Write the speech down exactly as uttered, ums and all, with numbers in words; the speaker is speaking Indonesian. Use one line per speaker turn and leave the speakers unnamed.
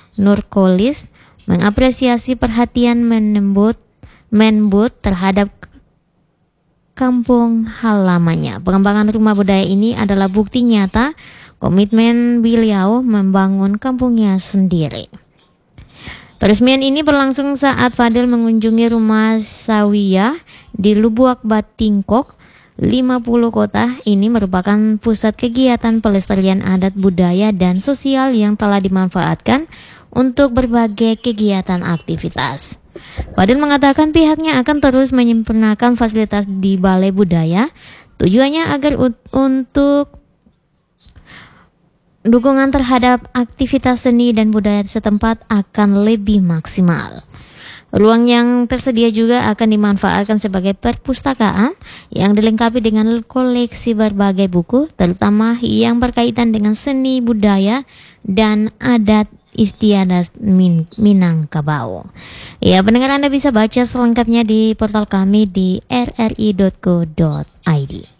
Nurkolis mengapresiasi perhatian Menbud, Menbud terhadap kampung halamannya. Pengembangan rumah budaya ini adalah bukti nyata komitmen beliau membangun kampungnya sendiri. Peresmian ini berlangsung saat Fadil mengunjungi rumah Sawiyah di Lubuak Batingkok, lima puluh kota. Ini merupakan pusat kegiatan pelestarian adat budaya dan sosial yang telah dimanfaatkan untuk berbagai kegiatan aktivitas. Fadil mengatakan pihaknya akan terus menyempurnakan fasilitas di Balai Budaya. Tujuannya agar untuk dukungan terhadap aktivitas seni dan budaya setempat akan lebih maksimal. Ruang yang tersedia juga akan dimanfaatkan sebagai perpustakaan yang dilengkapi dengan koleksi berbagai buku, terutama yang berkaitan dengan seni budaya dan adat istiadat Min Minangkabau. Ya, pendengar, Anda bisa baca selengkapnya di portal kami di r r i dot co dot i d.